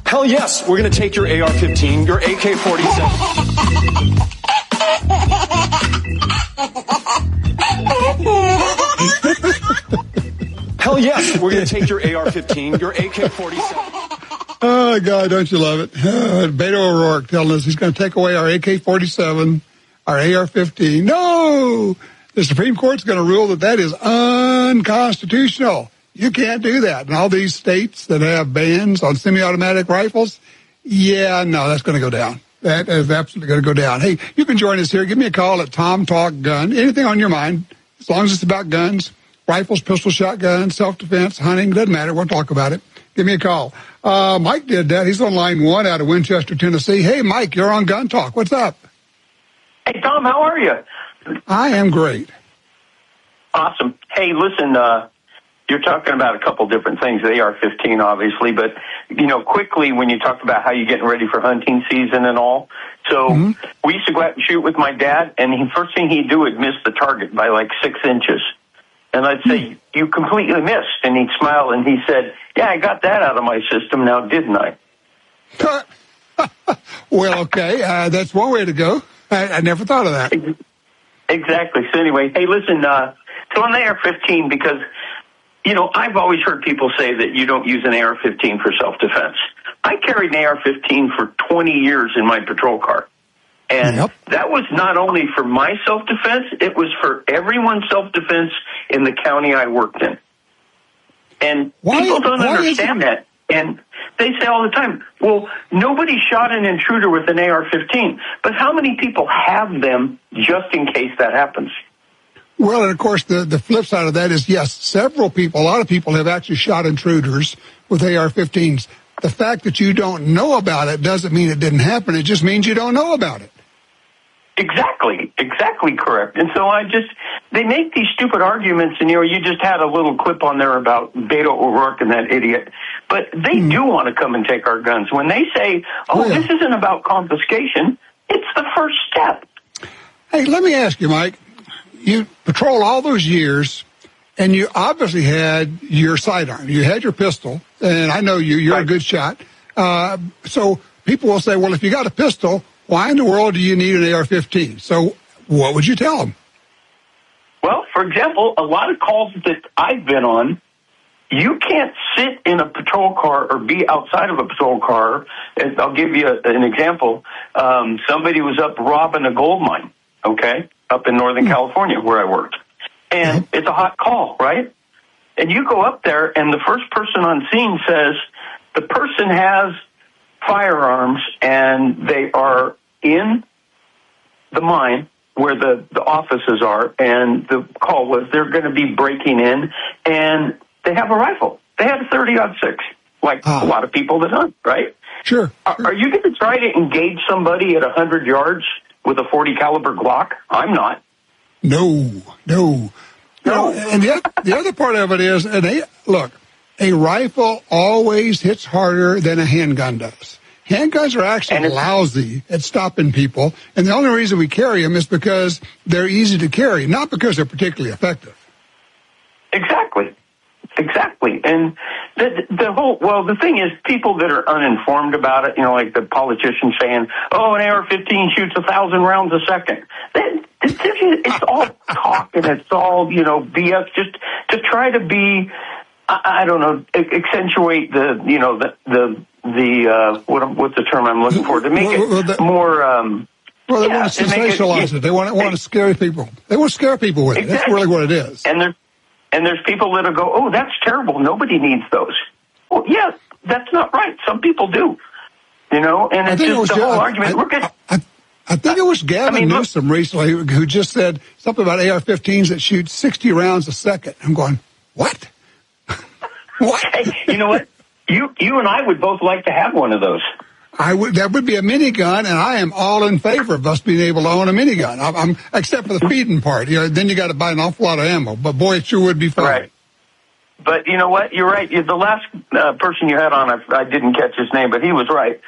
Hell yes, we're going to take your AR-15, your AK-47. Hell yes, we're going to take your AR-15, your AK-47. Oh, God, don't you love it? Beto O'Rourke telling us he's going to take away our AK-47, our AR-15. No! The Supreme Court's going to rule that that is unconstitutional. You can't do that. And all these states that have bans on semi-automatic rifles, yeah, no, that's going to go down. That is absolutely going to go down. Hey, you can join us here. Give me a call at Tom Talk Gun. Anything on your mind, as long as it's about guns, rifles, pistols, shotguns, self-defense, hunting, doesn't matter. We'll talk about it. Give me a call. Mike did that. He's on line 1 out of Winchester, Tennessee. Hey, Mike, you're on Gun Talk. What's up? Hey, Tom, how are you? I am great. Awesome. Hey, listen, you're talking about a couple different things, the AR-15, obviously, but, you know, quickly when you talked about how you're getting ready for hunting season and all. So we used to go out and shoot with my dad, and the first thing he'd do is miss the target by like 6 inches. And I'd say, you completely missed. And he'd smile and he said, yeah, I got that out of my system now, didn't I? Well, okay. That's one way to go. I never thought of that. Exactly. So anyway, hey, listen, so on the AR-15, because, you know, I've always heard people say that you don't use an AR-15 for self-defense. I carried an AR-15 for 20 years in my patrol car. And that was not only for my self-defense, it was for everyone's self-defense in the county I worked in. And people don't understand that. And they say all the time, well, nobody shot an intruder with an AR-15. But how many people have them just in case that happens? Well, and of course, the flip side of that is, yes, several people, a lot of people have actually shot intruders with AR-15s. The fact that you don't know about it doesn't mean it didn't happen. It just means you don't know about it. Exactly correct. And so they make these stupid arguments, and, you know, you just had a little clip on there about Beto O'Rourke and that idiot. But they do want to come and take our guns. When they say, this isn't about confiscation, it's the first step. Hey, let me ask you, Mike, you patrolled all those years, and you obviously had your sidearm. You had your pistol, and I know you're a good shot. So people will say, well, if you got a pistol, why in the world do you need an AR-15? So what would you tell them? Well, for example, a lot of calls that I've been on, you can't sit in a patrol car or be outside of a patrol car. And I'll give you an example. Somebody was up robbing a gold mine, up in Northern California where I worked. And it's a hot call, right? And you go up there, and the first person on scene says, the person has firearms, and they are in the mine where the offices are, and the call was they're going to be breaking in, and they have a rifle. They had a 30-06, like a lot of people that hunt, right? Sure. Are you going to try to engage somebody at 100 yards with a 40 caliber Glock? I'm not. No. And the other part of it is, look, a rifle always hits harder than a handgun does. Handguns are actually lousy at stopping people, and the only reason we carry them is because they're easy to carry, not because they're particularly effective. Exactly. And the thing is, people that are uninformed about it, you know, like the politicians saying, an AR-15 shoots 1,000 rounds a second. It's all talk, and it's all, you know, BS, just to try to be, I don't know, accentuate what's the term I'm looking for, to make it more, well, they want to sensationalize it. They want to scare people. They want to scare people with it. That's really what it is. And there's people that'll go, that's terrible. Nobody needs those. Well, yeah, that's not right. Some people do. You know, and it's just the whole argument. I think it was Gavin Newsom recently who just said something about AR-15s that shoot 60 rounds a second. I'm going, what? What? Hey, you know what? You and I would both like to have one of those. That would be a minigun, and I am all in favor of us being able to own a minigun. I'm except for the feeding part. You know, then you got to buy an awful lot of ammo. But boy, it sure would be fun. Right. But you know what? You're right. The last person you had on, I didn't catch his name, but he was right.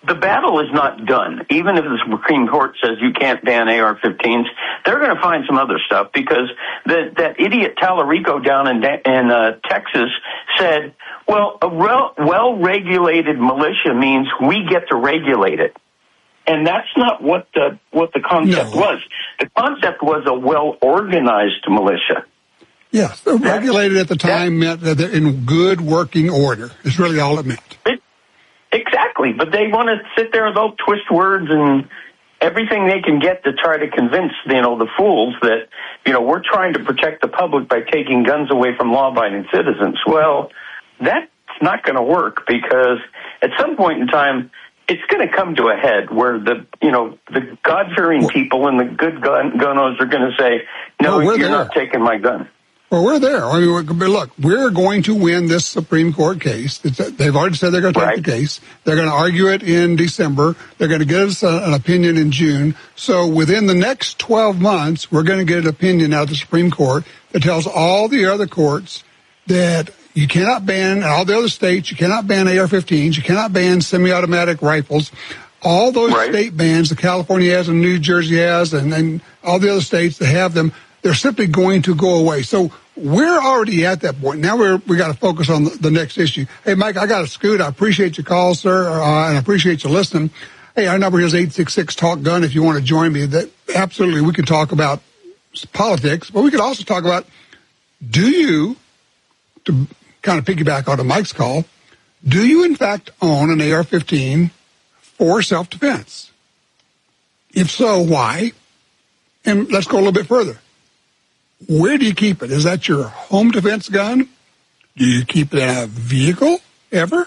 the battle is not done. Even if the Supreme Court says you can't ban AR-15s, they're going to find some other stuff, because that idiot Tallarico down in Texas said, well, a well-regulated militia means we get to regulate it. And that's not what the concept was. The concept was a well-organized militia. Yes, regulated at the time meant that they're in good working order. Is really all it meant. Exactly, but they want to sit there, they'll twist words and everything they can get to try to convince, the fools that, we're trying to protect the public by taking guns away from law-abiding citizens. Well, that's not going to work, because at some point in time, it's going to come to a head where the God-fearing people and the good gun-owners are going to say, no, you're not taking my gun. Well, we're there. I mean, look, we're going to win this Supreme Court case. They've already said they're going to take the case. They're going to argue it in December. They're going to give us an opinion in June. So within the next 12 months, we're going to get an opinion out of the Supreme Court that tells all the other courts that you cannot ban, and all the other states, you cannot ban AR-15s, you cannot ban semi-automatic rifles. All those state bans that California has and New Jersey has and all the other states that have them, they're simply going to go away. So we're already at that point. Now we got to focus on the next issue. Hey, Mike, I got to scoot. I appreciate your call, sir, and I appreciate you listening. Hey, our number is 866-TALK-GUN if you want to join me. That absolutely, we can talk about politics, but we could also talk about, do you, to kind of piggyback on Mike's call, do you in fact own an AR-15 for self-defense? If so, why? And let's go a little bit further. Where do you keep it? Is that your home defense gun? Do you keep it in a vehicle ever?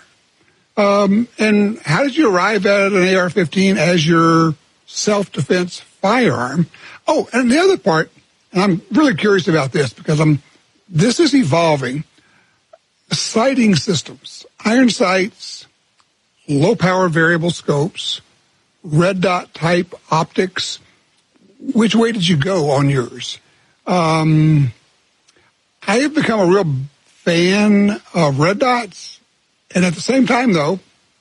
And how did you arrive at an AR-15 as your self-defense firearm? Oh, and the other part, and I'm really curious about this because this is evolving. Sighting systems, iron sights, low-power variable scopes, red dot type optics. Which way did you go on yours? I have become a real fan of red dots, and at the same time, though,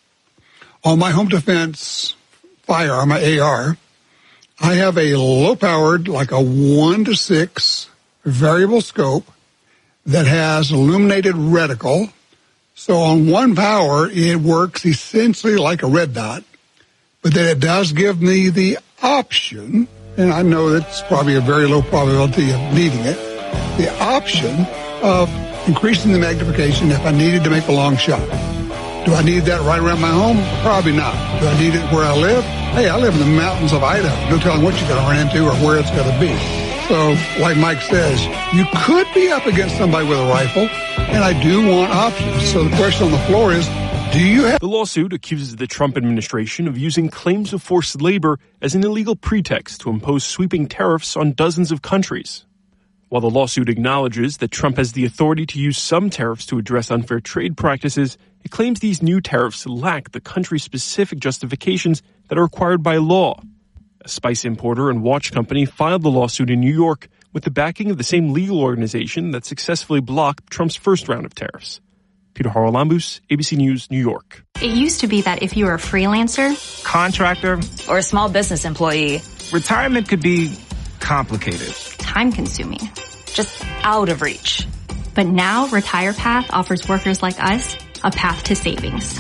on my home defense firearm, my AR, I have a low-powered, like a 1-to-6 variable scope that has illuminated reticle. So on one power, it works essentially like a red dot, but then it does give me the option, and I know that's probably a very low probability of needing it, the option of increasing the magnification if I needed to make a long shot. Do I need that right around my home? Probably not. Do I need it where I live? Hey, I live in the mountains of Idaho. No telling what you're going to run into or where it's going to be. So, like Mike says, you could be up against somebody with a rifle, and I do want options. So the question on the floor is, do you have... The lawsuit accuses the Trump administration of using claims of forced labor as an illegal pretext to impose sweeping tariffs on dozens of countries. While the lawsuit acknowledges that Trump has the authority to use some tariffs to address unfair trade practices, it claims these new tariffs lack the country-specific justifications that are required by law. A spice importer and watch company filed the lawsuit in New York with the backing of the same legal organization that successfully blocked Trump's first round of tariffs. Peter Haralambous, ABC News, New York. It used to be that if you were a freelancer, contractor, or a small business employee, retirement could be complicated, time-consuming, just out of reach. But now RetirePath offers workers like us a path to savings.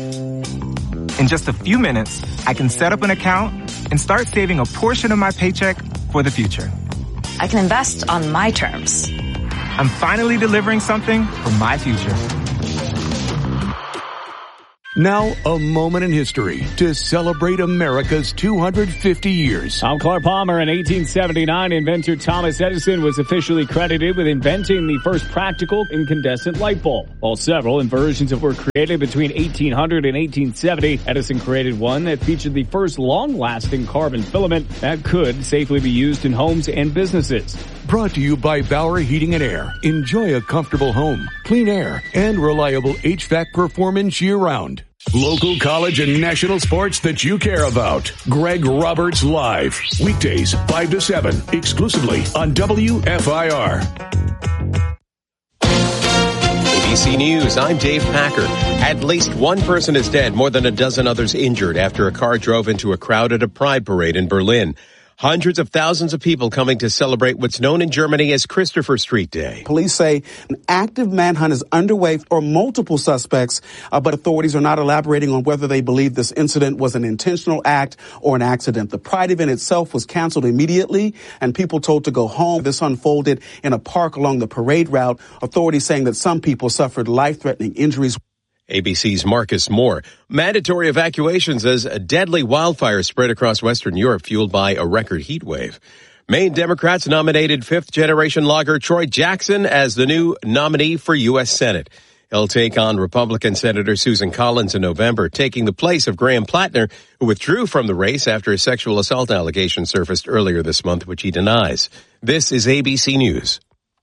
In just a few minutes, I can set up an account and start saving a portion of my paycheck for the future. I can invest on my terms. I'm finally delivering something for my future. Now, a moment in history to celebrate America's 250 years. I'm Clark Palmer. In 1879, inventor Thomas Edison was officially credited with inventing the first practical incandescent light bulb. While several inversions were created between 1800 and 1870, Edison created one that featured the first long-lasting carbon filament that could safely be used in homes and businesses. Brought to you by Bowery Heating and Air. Enjoy a comfortable home, clean air, and reliable HVAC performance year-round. Local college and national sports that you care about. Greg Roberts Live. Weekdays 5 to 7. Exclusively on WFIR. ABC News, I'm Dave Packer. At least one person is dead, more than a dozen others injured after a car drove into a crowd at a pride parade in Berlin. Hundreds of thousands of people coming to celebrate what's known in Germany as Christopher Street Day. Police say an active manhunt is underway for multiple suspects, but authorities are not elaborating on whether they believe this incident was an intentional act or an accident. The Pride event itself was canceled immediately and people told to go home. This unfolded in a park along the parade route. Authorities saying that some people suffered life-threatening injuries. ABC's Marcus Moore. Mandatory evacuations as a deadly wildfire spread across Western Europe, fueled by a record heat wave. Maine Democrats nominated fifth-generation logger Troy Jackson as the new nominee for U.S. Senate. He'll take on Republican Senator Susan Collins in November, taking the place of Graham Plattner, who withdrew from the race after a sexual assault allegation surfaced earlier this month, which he denies. This is ABC News.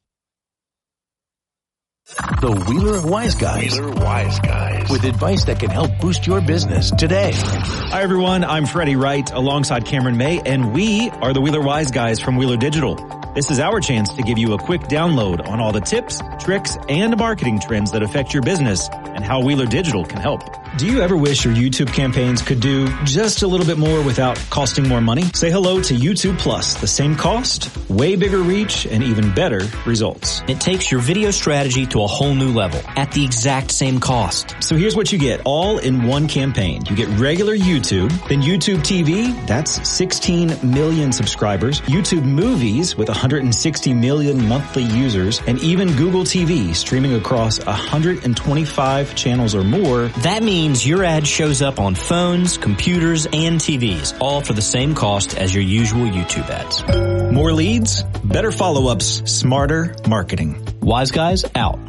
The Wheeler Wise Guys. With advice that can help boost your business today. Hi, everyone. I'm Freddie Wright alongside Cameron May, and we are the Wheeler Wise Guys from Wheeler Digital. This is our chance to give you a quick download on all the tips, tricks, and marketing trends that affect your business and how Wheeler Digital can help. Do you ever wish your YouTube campaigns could do just a little bit more without costing more money? Say hello to YouTube Plus. The same cost, way bigger reach, and even better results. It takes your video strategy to a whole new level at the exact same cost. So here's what you get all in one campaign. You get regular YouTube, then YouTube TV, that's 16 million subscribers, YouTube Movies with 160 million monthly users, and even Google TV streaming across 125 channels or more. That means your ad shows up on phones, computers, and TVs, all for the same cost as your usual YouTube ads. More leads, better follow-ups, smarter marketing. Wise Guys out.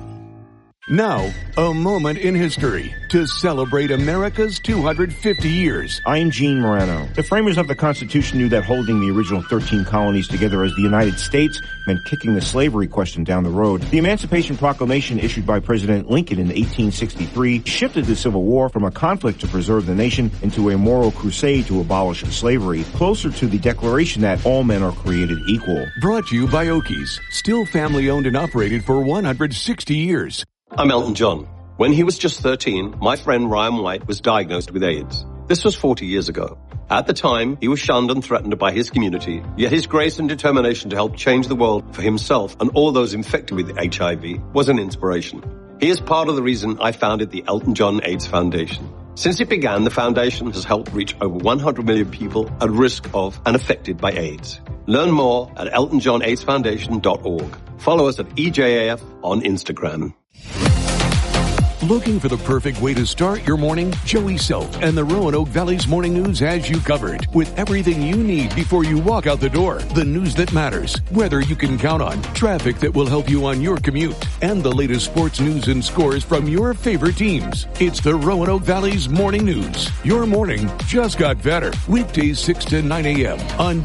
Now, a moment in history to celebrate America's 250 years. I'm Gene Morano. The framers of the Constitution knew that holding the original 13 colonies together as the United States meant kicking the slavery question down the road. The Emancipation Proclamation issued by President Lincoln in 1863 shifted the Civil War from a conflict to preserve the nation into a moral crusade to abolish slavery, closer to the declaration that all men are created equal. Brought to you by Okies, still family owned and operated for 160 years. I'm Elton John. When he was just 13, my friend Ryan White was diagnosed with AIDS. This was 40 years ago. At the time, he was shunned and threatened by his community, yet his grace and determination to help change the world for himself and all those infected with HIV was an inspiration. He is part of the reason I founded the Elton John AIDS Foundation. Since it began, the foundation has helped reach over 100 million people at risk of and affected by AIDS. Learn more at eltonjohnaidsfoundation.org. Follow us at EJAF on Instagram. Looking for the perfect way to start your morning? Joey Self and the Roanoke Valley's Morning News has you covered with everything you need before you walk out the door. The news that matters, weather you can count on, traffic that will help you on your commute, and the latest sports news and scores from your favorite teams. It's the Roanoke Valley's Morning News. Your morning just got better. Weekdays 6 to 9 a.m. on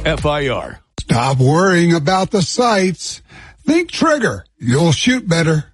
WFIR. Stop worrying about the sights. Think Trigger. You'll shoot better.